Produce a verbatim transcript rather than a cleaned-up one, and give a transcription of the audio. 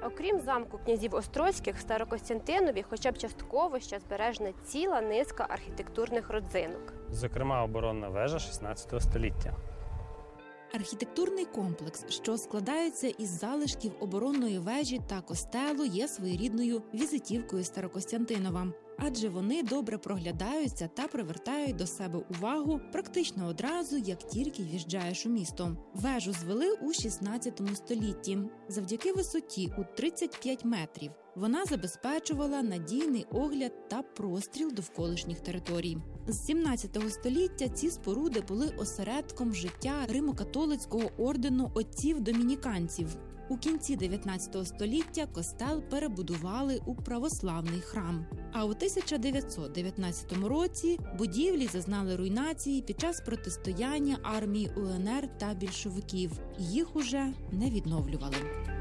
Окрім замку князів Острозьких, в Старокостянтинові хоча б частково ще збережена ціла низка архітектурних родзинок. Зокрема, оборонна вежа шістнадцятого століття. Архітектурний комплекс, що складається із залишків оборонної вежі та костелу, є своєрідною візитівкою Старокостянтинова. Адже вони добре проглядаються та привертають до себе увагу практично одразу, як тільки в'їжджаєш у місто. Вежу звели у шістнадцятому столітті. Завдяки висоті у тридцять п'ять метрів вона забезпечувала надійний огляд та простріл довколишніх територій. З сімнадцятого століття ці споруди були осередком життя Римо-католицького ордену отців-домініканців. У кінці дев'ятнадцятого століття костел перебудували у православний храм. А у тисяча дев'ятсот дев'ятнадцятому році будівлі зазнали руйнації під час протистояння армії УНР та більшовиків. Їх уже не відновлювали.